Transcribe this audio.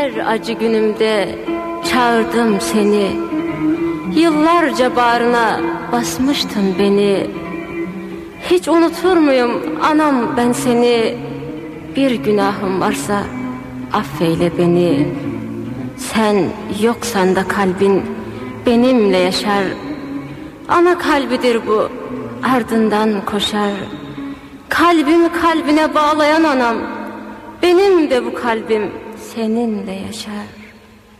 Her acı günümde çağırdım seni. Yıllarca bağrına basmıştın beni. Hiç unutur muyum anam ben seni? Bir günahım varsa affeyle beni. Sen yoksan da kalbin benimle yaşar. Ana kalbidir bu, ardından koşar. Kalbimi kalbine bağlayan anam, benim de bu kalbim seninle yaşar.